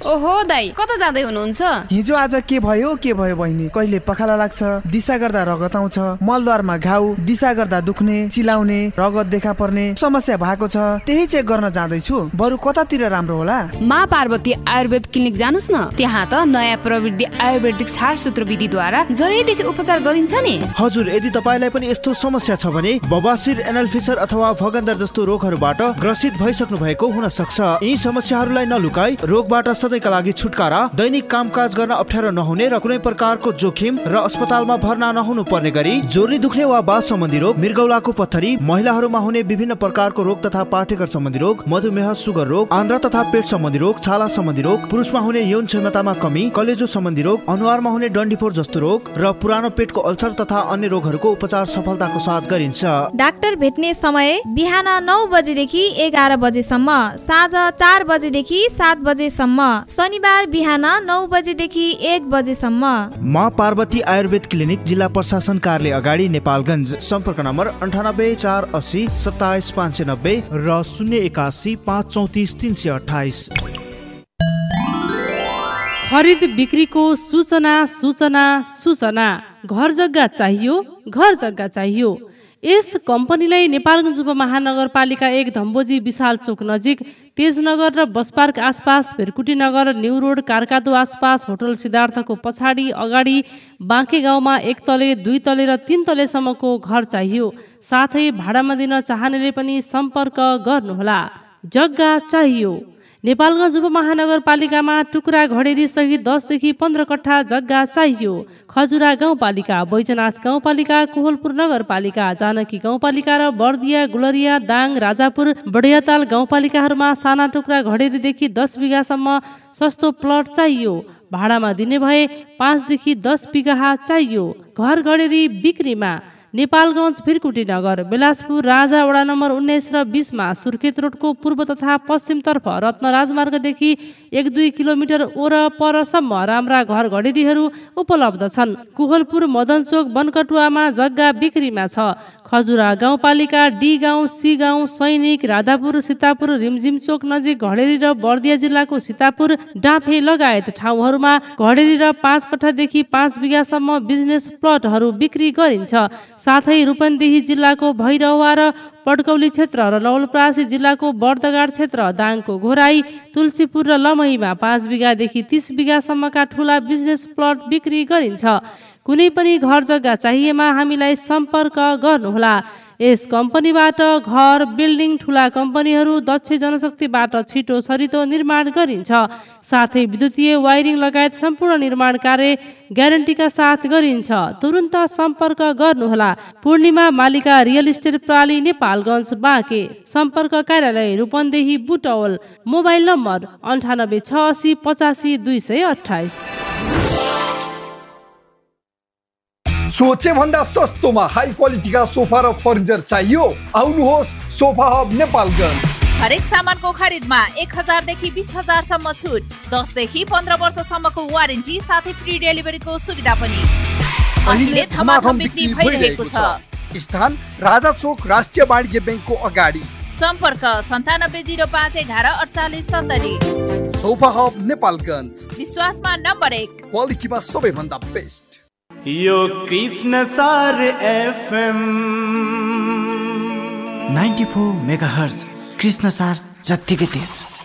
ओहो दाइ, कता जाँदै हुनुहुन्छ? हिजो आज के भयो बहिनी? कहिले पखाला लाग्छ, दिशा गर्दा रगत आउँछ, मलद्वारमा घाउ, दिशा गर्दा दुख्ने, चिलाउने, रगत देखा पर्ने समस्या भएको छ। त्यही चेक गर्न जाँदैछु। बरु कतातिर राम्रो होला? मा पार्वती आयुर्वेद क्लिनिक जानुस् न। त्यहाँ त नयाँ प्रविधि आयुर्वेदिक छारसूत्र विधिद्वारा जरैदेखि उपचार गरिन्छ नि। हजुर, यदि तपाईलाई पनि यस्तो समस्या छ भने बबासिर, एनल फिसर अथवा भगन्दर जस्तो रोगहरूबाट ग्रसित भइसक्नु भएको हुन सक्छ। यी समस्याहरूलाई नलुकाई रोगबाट सधैँका लागि छुटकारा, दैनिक कामकाज गर्न अप्ठ्यारो नहुने र कुनै प्रकारको जोखिम र अस्पतालमा भर्ना नहुनु पर्ने गरी जोर्नी दुख्ने वा बाथ सम्बन्धी रोग, मृगौलाको पत्थरी, महिलाहरूमा हुने विभिन्न प्रकारको रोग तथा पाठेघर सम्बन्धी रोग, मधुमेह, सुगर रोग, आन्द्रा तथा पेट सम्बन्धी रोग, छाला सम्बन्धी रोग, पुरुषमा हुने यौन क्षमतामा कमी, कलेजो सम्बन्धी रोग, अनुहारमा हुने डन्डीफोर जस्तो रोग र पुरानो पेटको अल्सर तथा अन्य रोगहरूको उपचार सफलताको साथ गरिन्छ। डाक्टर भेट्ने समय बिहान 9 बजेदेखि 11 बजेसम्म, साँझ 4 बजेदेखि 7 बजेसम्म, शनिबार बिहान 9 बजेदेखि 1 बजेसम्म। माँ पार्वती आयुर्वेद क्लिनिक, जिल्ला प्रशासन कार्यालय अगाडि, नेपालगञ्ज। सम्पर्क नम्बर 98 480 27 590 र 081 534 328। खरिद बिक्रीको सूचना। घर जग्गा चाहियो। यस कम्पनीलाई नेपालगञ्ज उपमहानगरपालिका 1 धम्बोजी विशाल चोक नजिक, तेजनगर र बस पार्क आसपास, भेरकुटी नगर, न्यू रोड, कारकादो आसपास, होटल सिद्धार्थको पछाडि अगाडि बाँके गाउँमा 1 तले, 2 तले र 3 तलेसम्मको घर चाहियो। साथै भाडामा दिन चाहनेले पनि सम्पर्क गर्नुहोला। जग्गा चाहियो। नेपालगञ्ज उपमहानगरपालिकामा टुक्रा घडेरी सहित 10 देखि 15 कट्ठा जग्गा चाहियो। खजुरा गाउँपालिका, बैजनाथ गाउँपालिका, कोहलपुर नगरपालिका, जानकी गाउँपालिका र बर्दिया, गुलरिया, दाङ, राजापुर, बडियाताल गाउँपालिकाहरूमा साना टुक्रा घडेरीदेखि 10 बिघासम्म सस्तो प्लट चाहियो। भाडामा दिने भए 5 देखि 10 बिघा चाहियो। घर घडेरी बिक्रीमा। नेपालगञ्ज, भिरकुटी नगर, बेलासपुर, राजा, वडा नम्बर 19 र 20 मा, सुर्खेत रोडको पूर्व तथा पश्चिमतर्फ रत्न राजमार्गदेखि 1-2 किलोमिटर वरपरसम्म राम्रा घर घडेरीहरू उपलब्ध छन्। कोहलपुर, मदनचोक, बनकटुवामा जग्गा बिक्रीमा छ। खजुरा गाउँपालिका, डी गाउँ, सी गाउँ, सैनिक, राधापुर, सीतापुर, रिमझिमचोक नजिक घडेरी र बर्दिया जिल्लाको सीतापुर, डाँफे लगायत ठाउँहरूमा घडेरी र 5 कट्ठादेखि 5 बिघासम्म बिजनेस प्लटहरू बिक्री गरिन्छ। साथै रूपन्देही जिल्लाको भैरहवा र पड्कौली क्षेत्र र नवलपरासी जिल्लाको बर्दगाड क्षेत्र, दाङको घोराई, तुलसीपुर र लमहीमा 5 बिघादेखि 30 बिघासम्मका ठुला बिजनेस प्लट बिक्री गरिन्छ। कुनै पनि घर जग्गा चाहिएमा हामीलाई सम्पर्क गर्नुहोला। यस कम्पनीबाट घर, बिल्डिङ, ठुला कम्पनीहरू, दक्ष जनशक्तिबाट छिटो सरितो निर्माण गरिन्छ। साथै विद्युतीय वायरिङ लगायत सम्पूर्ण निर्माण कार्य ग्यारेन्टीका साथ गरिन्छ। तुरुन्त सम्पर्क गर्नुहोला। पूर्णिमा मालिका रियल इस्टेट प्राली, नेपालगञ्ज, बाँके। सम्पर्क कार्यालय रूपन्देही, बुटवल। Mobile number 98 680 85 228। सोचे भन्दा सस्तोमा हाई क्वालिटीका सोफा र फर्निचर चाहियो? आउनुहोस् सोफा हब नेपालगञ्ज। हरेक सामानको खरिदमा 1000 देखि 20000 सम्म छुट, 10 देखि 15 वर्षसम्मको वारेन्टी, साथै फ्री डेलिभरीको सुविधा पनि। अहिले धमाधम बिक्री भइरहेको छ। स्थान राजा चोक, राष्ट्रिय वाणिज्य बैंकको अगाडि। सम्पर्क 9705 11 48 70। सोफा हब नेपालगञ्ज, विश्वासमा नम्बर 1, क्वालिटीमा सबैभन्दा बेस्ट। यो कृष्ण सार FM 94 मेगाहर्ज, कृष्ण सार जत्तिकै तेज।